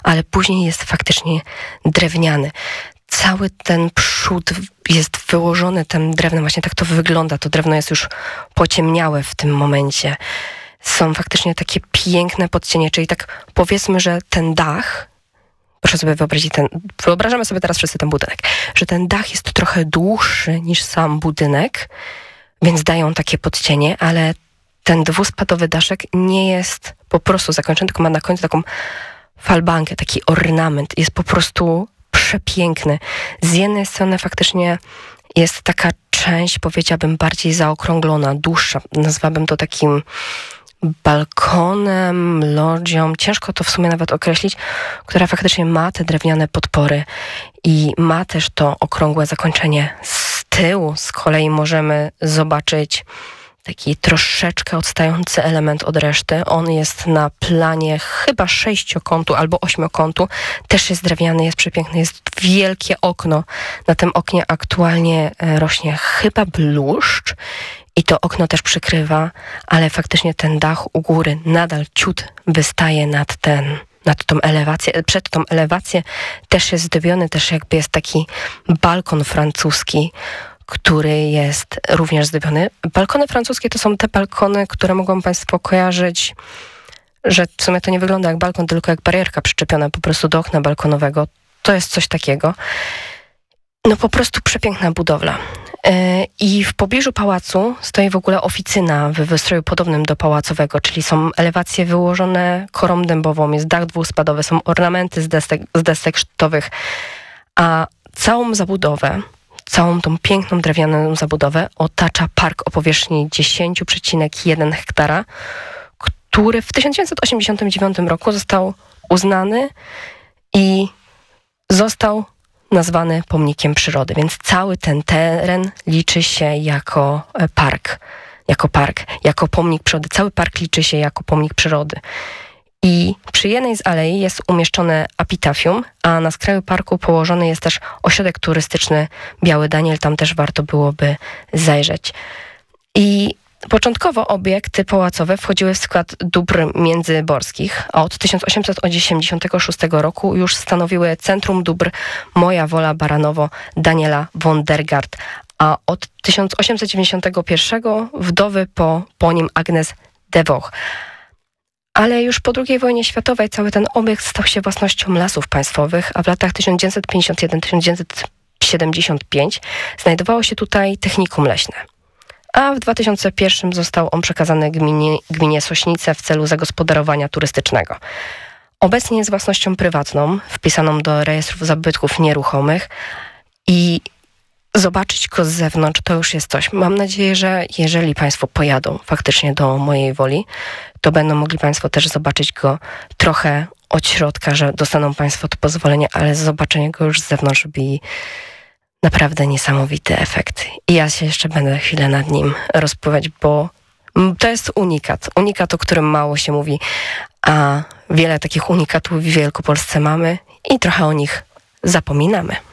ale później jest faktycznie drewniany. Cały ten przód jest wyłożony tym drewnem, właśnie tak to wygląda. To drewno jest już pociemniałe w tym momencie. Są faktycznie takie piękne podcienie, czyli tak powiedzmy, że ten dach, proszę sobie wyobrazić, wyobrażamy sobie teraz wszyscy ten budynek, że ten dach jest trochę dłuższy niż sam budynek, więc dają takie podcienie, ale ten dwuspadowy daszek nie jest po prostu zakończony, tylko ma na końcu taką falbankę, taki ornament. Jest po prostu przepiękny. Z jednej strony faktycznie jest taka część, powiedziałabym, bardziej zaokrąglona, dłuższa. Nazwałabym to takim balkonem, lodzią, ciężko to w sumie nawet określić, która faktycznie ma te drewniane podpory i ma też to okrągłe zakończenie. Z tyłu z kolei możemy zobaczyć taki troszeczkę odstający element od reszty. On jest na planie chyba 6-kątu albo 8-kątu. Też jest drewniany, jest przepiękny. Jest wielkie okno. Na tym oknie aktualnie rośnie chyba bluszcz i to okno też przykrywa, ale faktycznie ten dach u góry nadal ciut wystaje nad tą elewację. Przed tą elewację też jest zdobiony, też jakby jest taki balkon francuski, który jest również zdobiony. Balkony francuskie to są te balkony, które mogą Państwo kojarzyć, że w sumie to nie wygląda jak balkon, tylko jak barierka przyczepiona po prostu do okna balkonowego. To jest coś takiego. No po prostu przepiękna budowla. I w pobliżu pałacu stoi w ogóle oficyna w wystroju podobnym do pałacowego, czyli są elewacje wyłożone korą dębową, jest dach dwuspadowy, są ornamenty z desek szczytowych, a całą zabudowę, całą tą piękną drewnianą zabudowę otacza park o powierzchni 10,1 hektara, który w 1989 roku został uznany i został nazwany pomnikiem przyrody, więc cały ten teren liczy się jako pomnik przyrody. Cały park liczy się jako pomnik przyrody. I przy jednej z alei jest umieszczone apitafium, a na skraju parku położony jest też ośrodek turystyczny Biały Daniel. Tam też warto byłoby zajrzeć. I początkowo obiekty pałacowe wchodziły w skład dóbr międzyborskich, a od 1886 roku już stanowiły centrum dóbr Moja Wola Baranowo Daniela von der Gart, a od 1891 wdowy po nim Agnes de Vogt. Ale już po II wojnie światowej cały ten obiekt stał się własnością Lasów Państwowych, a w latach 1951-1975 znajdowało się tutaj technikum leśne. A w 2001 został on przekazany gminie Sośnice w celu zagospodarowania turystycznego. Obecnie jest własnością prywatną, wpisaną do rejestrów zabytków nieruchomych i zobaczyć go z zewnątrz to już jest coś. Mam nadzieję, że jeżeli Państwo pojadą faktycznie do Mojej Woli, to będą mogli Państwo też zobaczyć go trochę od środka, że dostaną Państwo to pozwolenie, ale zobaczenie go już z zewnątrz robi naprawdę niesamowity efekt. I ja się jeszcze będę chwilę nad nim rozpływać, bo to jest unikat, o którym mało się mówi, a wiele takich unikatów w Wielkopolsce mamy i trochę o nich zapominamy.